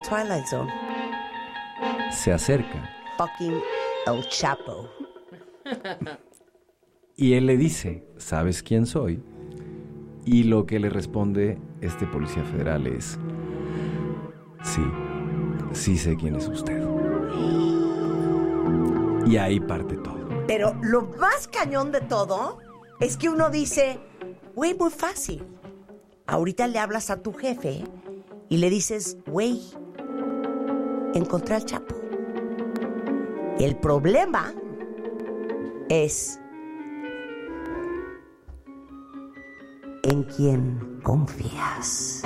Twilight Zone. Se acerca. Fucking El Chapo. Y él le dice, ¿sabes quién soy? Y lo que le responde este policía federal es, sí sé quién es usted. Y ahí parte todo. Pero lo más cañón de todo es que uno dice, güey, muy fácil. Ahorita le hablas a tu jefe y le dices, güey, encontré al Chapo. El problema es en quién confías.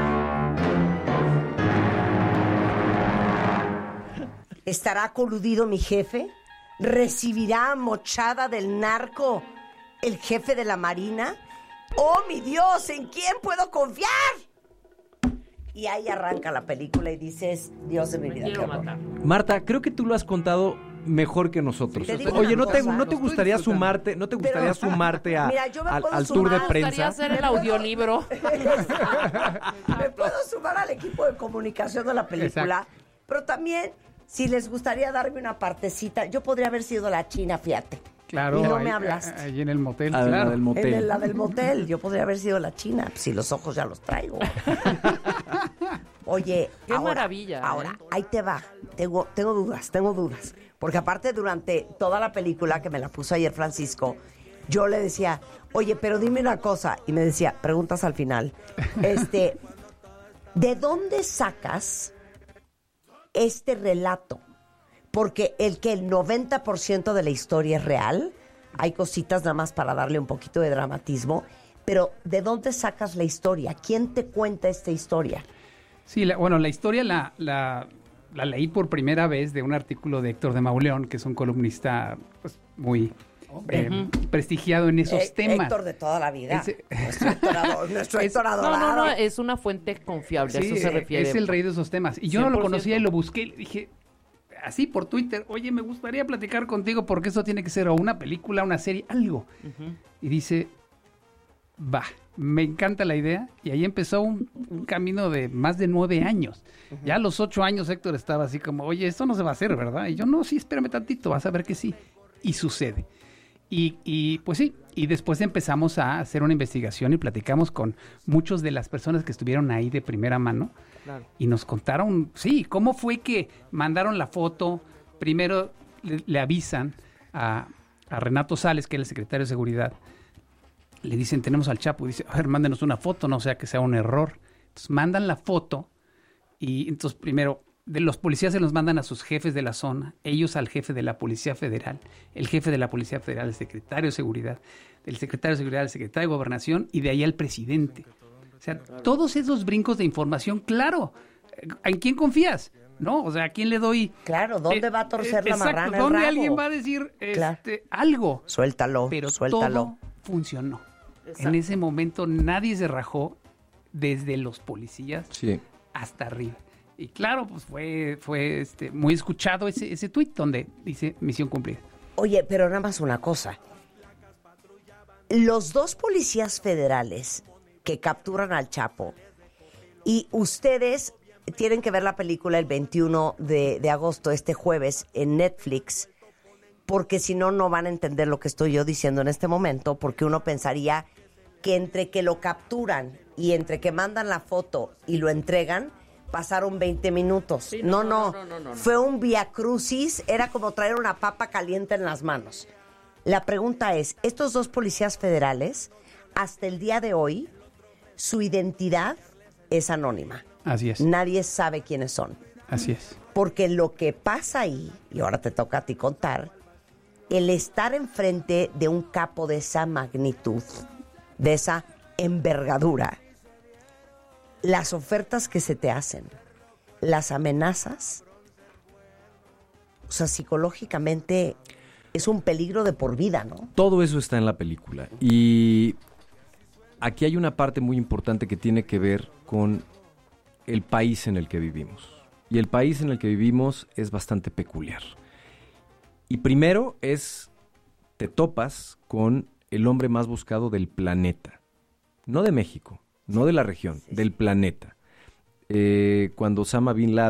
¿Estará coludido mi jefe? ¿Recibirá mochada del narco el jefe de la Marina? ¡Oh, mi Dios! ¿En quién puedo confiar? Y ahí arranca la película y dices, Dios de mi vida, qué horror. Marta, creo que tú lo has contado mejor que nosotros. Oye, ¿no te gustaría sumarte Mira, yo me puedo al tour de sumar. prensa? Me gustaría hacer el audiolibro. Me puedo sumar al equipo de comunicación de la película, Exacto. pero también, si les gustaría darme una partecita, yo podría haber sido la China, fíjate. Claro. Y no ahí, me hablaste. Ahí en el motel, Ah, claro. del motel. En la del motel, yo podría haber sido la China, si los ojos ya los traigo. Oye, Qué maravilla, ¿eh? Ahora, ahí te va. Tengo dudas. Porque aparte, durante toda la película que me la puso ayer Francisco, yo le decía, oye, pero dime una cosa. Y me decía, preguntas al final. ¿De dónde sacas este relato? Porque el 90% de la historia es real, hay cositas nada más para darle un poquito de dramatismo, pero ¿de dónde sacas la historia? ¿Quién te cuenta esta historia? Sí, la historia la leí por primera vez de un artículo de Héctor de Mauleón, que es un columnista pues, muy prestigiado en esos temas. Héctor de toda la vida. Ese- Nuestro Héctor adorado. No, es una fuente confiable, a Sí, eso se refiere. es el rey de esos temas. Y yo no lo 100%. conocía y lo busqué y dije, así por Twitter, oye, me gustaría platicar contigo porque eso tiene que ser o una película, una serie, algo. Y dice, va, me encanta la idea. Y ahí empezó un camino de más de 9 años. Ya a los 8 años Héctor estaba así como, oye, esto no se va a hacer, ¿verdad? Y yo, no, sí, espérame tantito, vas a ver que sí. Y sucede. Y pues sí, y después empezamos a hacer una investigación y platicamos con muchas de las personas que estuvieron ahí de primera mano. Claro. Y nos contaron, sí, cómo fue que mandaron la foto. Primero le avisan a Renato Sales, que es el secretario de Seguridad. Le dicen, tenemos al Chapo. Dice, a ver, mándenos una foto, no sea que sea un error. Entonces mandan la foto y entonces primero de los policías se los mandan a sus jefes de la zona, ellos al jefe de la Policía Federal, el jefe de la Policía Federal, el secretario de Seguridad, el secretario de Seguridad, el secretario de Gobernación y de ahí al presidente. O sea, todos esos brincos de información, claro, ¿en quién confías? ¿No? O sea, ¿a quién le doy? Claro, ¿dónde va a torcer la exacto, marrana el ¿dónde rabo? alguien va a decir Claro. algo? Suéltalo, Pero suéltalo. todo funcionó. Exacto. En ese momento nadie se rajó, desde los policías Sí. hasta arriba. Y claro, pues fue muy escuchado ese tuit donde dice misión cumplida. Oye, pero nada más una cosa. Los dos policías federales que capturan al Chapo, y ustedes tienen que ver la película el 21 de agosto, este jueves, en Netflix, porque si no, no van a entender lo que estoy yo diciendo en este momento, porque uno pensaría que entre que lo capturan y entre que mandan la foto y lo entregan, pasaron 20 minutos. Sí, no. no. Fue un viacrucis, era como traer una papa caliente en las manos. La pregunta es, estos dos policías federales, hasta el día de hoy, su identidad es anónima. Así es, Nadie sabe quiénes son. así es. Porque lo que pasa ahí, y ahora te toca a ti contar, el estar enfrente de un capo de esa magnitud, de esa envergadura, las ofertas que se te hacen, las amenazas, o sea, psicológicamente es un peligro de por vida, ¿no? Todo eso está en la película. Y aquí hay una parte muy importante que tiene que ver con el país en el que vivimos. Y el país en el que vivimos es bastante peculiar. Y primero te topas con el hombre más buscado del planeta. No de México, no de la región, del planeta. Cuando Osama Bin Laden